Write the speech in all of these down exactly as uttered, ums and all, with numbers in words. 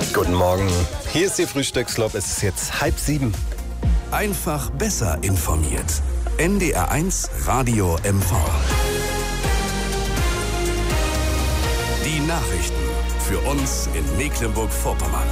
Guten Morgen, hier ist Ihr Frühstückslog. Es ist jetzt halb sieben. Einfach besser informiert. N D R eins Radio M V. Die Nachrichten für uns in Mecklenburg-Vorpommern.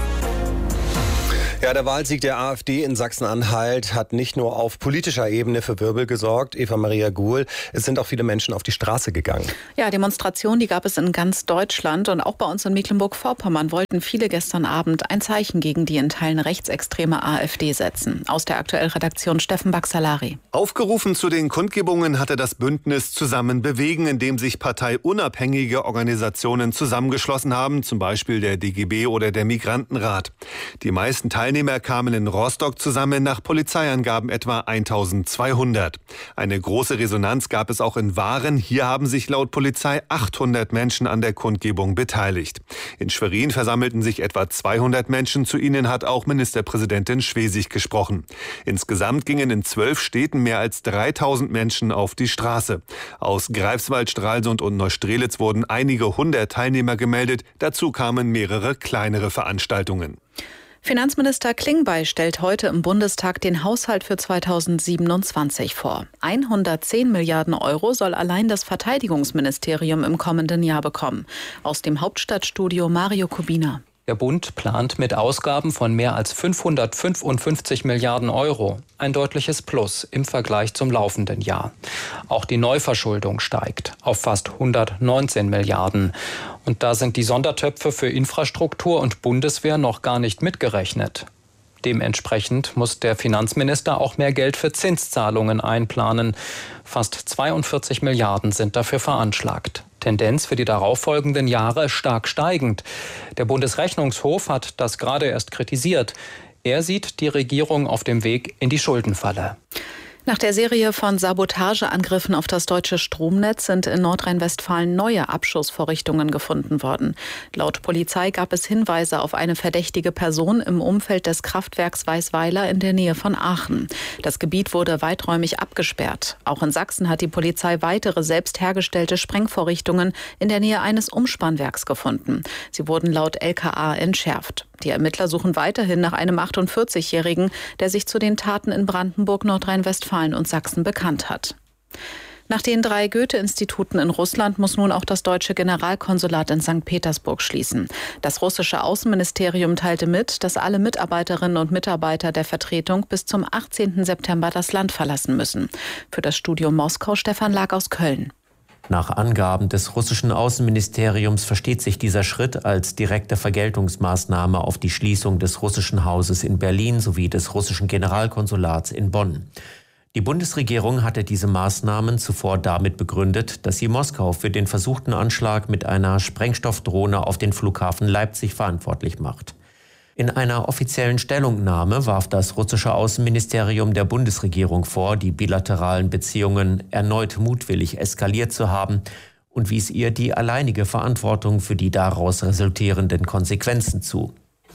Ja, der Wahlsieg der AfD in Sachsen-Anhalt hat nicht nur auf politischer Ebene für Wirbel gesorgt. Eva Maria Guhl, es sind auch viele Menschen auf die Straße gegangen. Ja, Demonstrationen, die gab es in ganz Deutschland und auch bei uns in Mecklenburg-Vorpommern wollten viele gestern Abend ein Zeichen gegen die in Teilen rechtsextreme AfD setzen. Aus der Aktuell-Redaktion Steffen Baxalari. Aufgerufen zu den Kundgebungen hatte das Bündnis Zusammen bewegen, in dem sich parteiunabhängige Organisationen zusammengeschlossen haben, zum Beispiel der D G B oder der Migrantenrat. Die meisten Teilnehmer Teilnehmer kamen in Rostock zusammen, nach Polizeiangaben etwa eintausendzweihundert. Eine große Resonanz gab es auch in Waren. Hier haben sich laut Polizei achthundert Menschen an der Kundgebung beteiligt. In Schwerin versammelten sich etwa zweihundert Menschen. Zu ihnen hat auch Ministerpräsidentin Schwesig gesprochen. Insgesamt gingen in zwölf Städten mehr als dreitausend Menschen auf die Straße. Aus Greifswald, Stralsund und Neustrelitz wurden einige hundert Teilnehmer gemeldet. Dazu kamen mehrere kleinere Veranstaltungen. Finanzminister Klingbeil stellt heute im Bundestag den Haushalt für zweitausendsiebenundzwanzig vor. hundertzehn Milliarden Euro soll allein das Verteidigungsministerium im kommenden Jahr bekommen. Aus dem Hauptstadtstudio Mario Kubina. Der Bund plant mit Ausgaben von mehr als fünfhundertfünfundfünfzig Milliarden Euro. Ein deutliches Plus im Vergleich zum laufenden Jahr. Auch die Neuverschuldung steigt auf fast hundertneunzehn Milliarden. Und da sind die Sondertöpfe für Infrastruktur und Bundeswehr noch gar nicht mitgerechnet. Dementsprechend muss der Finanzminister auch mehr Geld für Zinszahlungen einplanen. Fast zweiundvierzig Milliarden sind dafür veranschlagt. Tendenz für die darauffolgenden Jahre stark steigend. Der Bundesrechnungshof hat das gerade erst kritisiert. Er sieht die Regierung auf dem Weg in die Schuldenfalle. Nach der Serie von Sabotageangriffen auf das deutsche Stromnetz sind in Nordrhein-Westfalen neue Abschussvorrichtungen gefunden worden. Laut Polizei gab es Hinweise auf eine verdächtige Person im Umfeld des Kraftwerks Weißweiler in der Nähe von Aachen. Das Gebiet wurde weiträumig abgesperrt. Auch in Sachsen hat die Polizei weitere selbst hergestellte Sprengvorrichtungen in der Nähe eines Umspannwerks gefunden. Sie wurden laut L K A entschärft. Die Ermittler suchen weiterhin nach einem achtundvierzigjährigen, der sich zu den Taten in Brandenburg, Nordrhein-Westfalen und Sachsen bekannt hat. Nach den drei Goethe-Instituten in Russland muss nun auch das deutsche Generalkonsulat in Sankt Petersburg schließen. Das russische Außenministerium teilte mit, dass alle Mitarbeiterinnen und Mitarbeiter der Vertretung bis zum achtzehnten September das Land verlassen müssen. Für das Studio Moskau Stefan Lag aus Köln. Nach Angaben des russischen Außenministeriums versteht sich dieser Schritt als direkte Vergeltungsmaßnahme auf die Schließung des russischen Hauses in Berlin sowie des russischen Generalkonsulats in Bonn. Die Bundesregierung hatte diese Maßnahmen zuvor damit begründet, dass sie Moskau für den versuchten Anschlag mit einer Sprengstoffdrohne auf den Flughafen Leipzig verantwortlich macht. In einer offiziellen Stellungnahme warf das russische Außenministerium der Bundesregierung vor, die bilateralen Beziehungen erneut mutwillig eskaliert zu haben und wies ihr die alleinige Verantwortung für die daraus resultierenden Konsequenzen zu.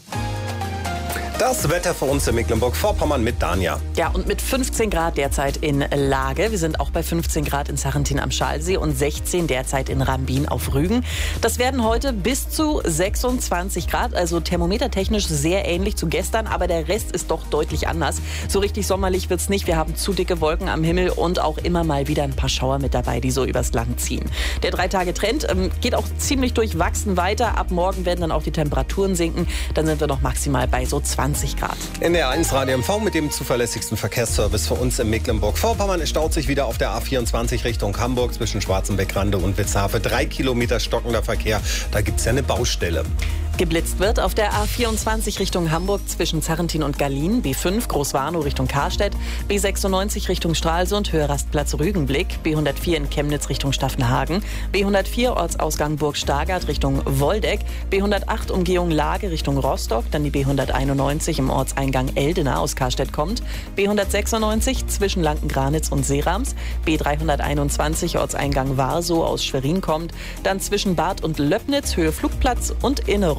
Das Wetter für uns in Mecklenburg-Vorpommern mit Danja. Ja, und mit fünfzehn Grad derzeit in Lage. Wir sind auch bei fünfzehn Grad in Sarrentin am Schalsee und sechzehn derzeit in Rambin auf Rügen. Das werden heute bis zu sechsundzwanzig Grad, also thermometertechnisch sehr ähnlich zu gestern, aber der Rest ist doch deutlich anders. So richtig sommerlich wird's nicht. Wir haben zu dicke Wolken am Himmel und auch immer mal wieder ein paar Schauer mit dabei, die so übers Land ziehen. Der Drei-Tage-Trend ähm, geht auch ziemlich durchwachsen weiter. Ab morgen werden dann auch die Temperaturen sinken. Dann sind wir noch maximal bei so zwanzig Grad. In der eins Radio M V mit dem zuverlässigsten Verkehrsservice für uns in Mecklenburg-Vorpommern. Es staut sich wieder auf der A vierundzwanzig Richtung Hamburg zwischen Schwarzenbeck-Rande und Witzhafe. Drei Kilometer stockender Verkehr. Da gibt es ja eine Baustelle. Geblitzt wird auf der A vierundzwanzig Richtung Hamburg zwischen Sarrentin und Gallien, B fünf Großwarnow Richtung Karstedt, B sechsundneunzig Richtung Stralsund, Höhe Rastplatz Rügenblick, B hundertvier in Chemnitz Richtung Staffenhagen, B hundertvier Ortsausgang Burg Stargard Richtung Woldeck, B hundertacht Umgehung Lage Richtung Rostock, dann die B hunderteinundneunzig im Ortseingang Eldena aus Karstedt kommt, B hundertsechsundneunzig zwischen Lankengranitz und Seerams, B dreihunderteinundzwanzig Ortseingang Warsow aus Schwerin kommt, dann zwischen Bad und Löbnitz Höhe Flugplatz und in Rostock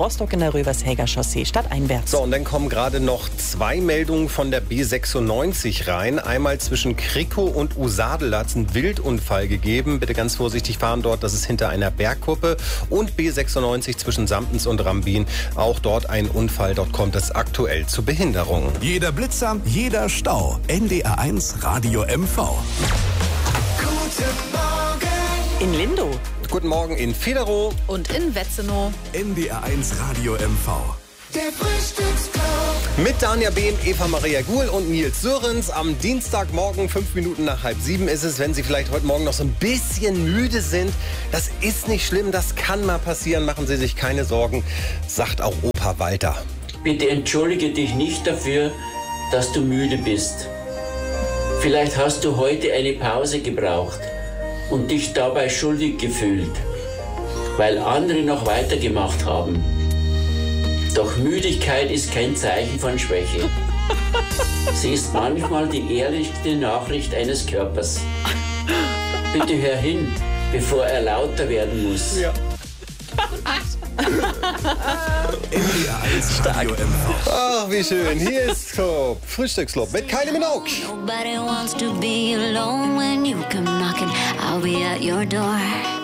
Rostock in der Rövershäger Chaussee stadteinwärts. So, und dann kommen gerade noch zwei Meldungen von der B sechsundneunzig rein. Einmal zwischen Krikow und Usadel, da hat es einen Wildunfall gegeben. Bitte ganz vorsichtig fahren dort, das ist hinter einer Bergkuppe. Und B sechsundneunzig zwischen Sampens und Rambin, auch dort ein Unfall. Dort kommt es aktuell zu Behinderungen. Jeder Blitzer, jeder Stau. N D R eins Radio M V. Guten Morgen. In Lindow. Guten Morgen in Federow. Und in Wetzenow. N D R eins Radio M V. Der Frühstücksclub. Mit Danja Behm, Eva Maria Guhl und Nils Sörens. Am Dienstagmorgen, fünf Minuten nach halb sieben ist es. Wenn Sie vielleicht heute Morgen noch so ein bisschen müde sind, das ist nicht schlimm, das kann mal passieren. Machen Sie sich keine Sorgen, sagt auch Opa Walter. Bitte entschuldige dich nicht dafür, dass du müde bist. Vielleicht hast du heute eine Pause gebraucht und dich dabei schuldig gefühlt, weil andere noch weitergemacht haben. Doch Müdigkeit ist kein Zeichen von Schwäche. Sie ist manchmal die ehrlichste Nachricht eines Körpers. Bitte hör hin, bevor er lauter werden muss. Ja. N D R eins Radio M V. Ach, wie schön. Hier ist Club, Frühstücksclub mit Kylie Minogue. Nobody wants to be alone when you come knocking. I'll be at your door.